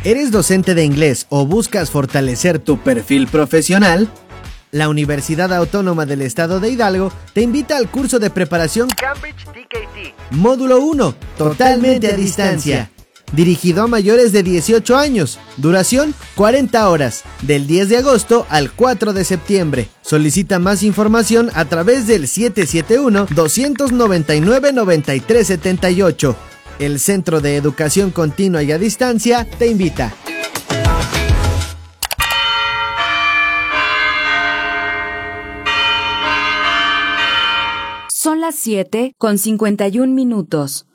¿Eres docente de inglés o buscas fortalecer tu perfil profesional? La Universidad Autónoma del Estado de Hidalgo te invita al curso de preparación Cambridge TKT. Módulo 1, totalmente a distancia. Dirigido a mayores de 18 años. Duración 40 horas, del 10 de agosto al 4 de septiembre. Solicita más información a través del 771-299-9378. El Centro de Educación Continua y a Distancia te invita. Son las 7:51 minutos.